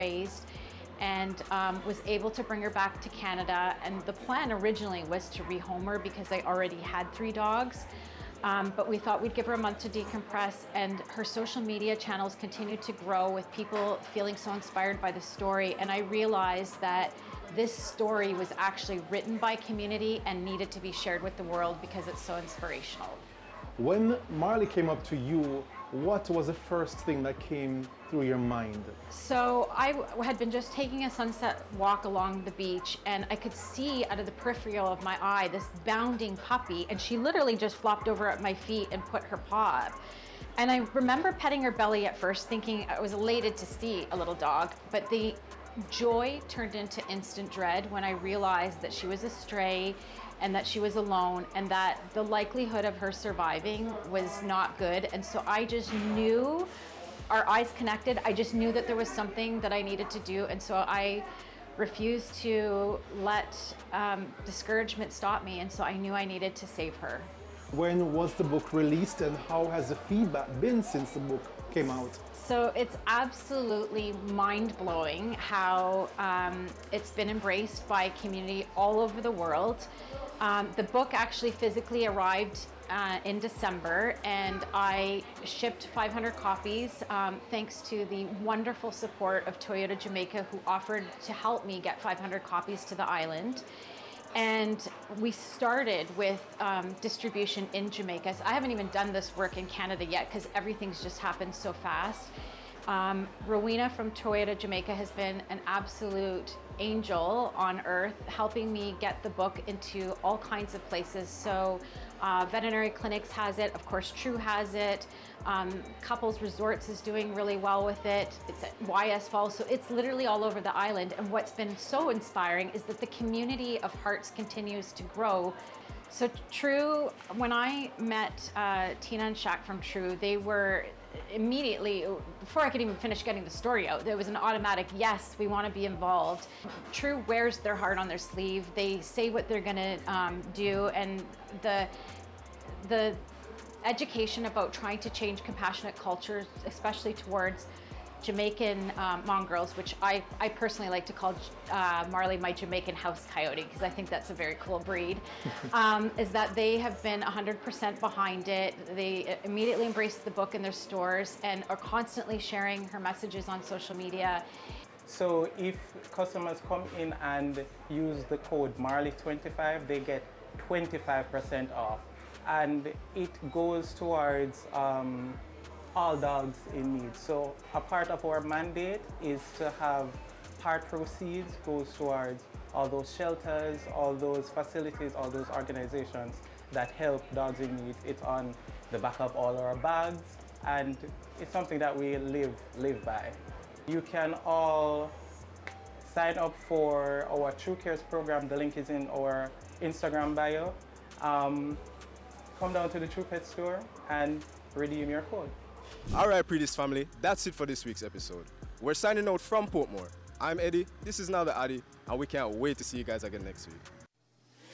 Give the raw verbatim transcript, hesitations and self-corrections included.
raised, and um, was able to bring her back to Canada. And the plan originally was to rehome her because I already had three dogs. Um, but we thought we'd give her a month to decompress, and her social media channels continued to grow with people feeling so inspired by the story. And I realized that this story was actually written by community and needed to be shared with the world because it's so inspirational. When Marley came up to you, what was the first thing that came through your mind? So I w- had been just taking a sunset walk along the beach, and I could see out of the peripheral of my eye this bounding puppy, and she literally just flopped over at my feet and put her paw up. And I remember petting her belly at first, thinking I was elated to see a little dog, but the joy turned into instant dread when I realized that she was a stray and that she was alone, and that the likelihood of her surviving was not good. And so I just knew, our eyes connected, I just knew that there was something that I needed to do. And so I refused to let um, discouragement stop me. And so I knew I needed to save her. When was the book released, and how has the feedback been since the book came out? So it's absolutely mind-blowing how um, it's been embraced by community all over the world. Um, the book actually physically arrived uh, in December, and I shipped five hundred copies um, thanks to the wonderful support of Toyota Jamaica, who offered to help me get five hundred copies to the island. And we started with um, distribution in Jamaica. So I haven't even done this work in Canada yet because everything's just happened so fast. Um, Rowena from Toyota Jamaica has been an absolute angel on earth, helping me get the book into all kinds of places. So uh, Veterinary Clinics has it, of course True has it, um, Couples Resorts is doing really well with it, it's at Y S Falls, so it's literally all over the island. And what's been so inspiring is that the community of hearts continues to grow. So True, when I met uh, Tina and Shaq from True, they were immediately, before I could even finish getting the story out, there was an automatic, yes, we want to be involved. True wears their heart on their sleeve. They say what they're going to um, do, and the the education about trying to change compassionate cultures, especially towards Jamaican um, mongrels, which I, I personally like to call uh, Marley my Jamaican house coyote, because I think that's a very cool breed, um, is that they have been one hundred percent behind it. They immediately embraced the book in their stores and are constantly sharing her messages on social media. So if customers come in and use the code Marley twenty-five, they get twenty-five percent off. And it goes towards um, all dogs in need. So a part of our mandate is to have part proceeds goes towards all those shelters, all those facilities, all those organizations that help dogs in need. It's on the back of all our bags, and it's something that we live live by. You can all sign up for our True Cares program. The link is in our Instagram bio. Um, come down to the True Pet store and redeem your code. Alright, Predis family, that's it for this week's episode. We're signing out from Portmore. I'm Eddie, this is now the Addy, and we can't wait to see you guys again next week.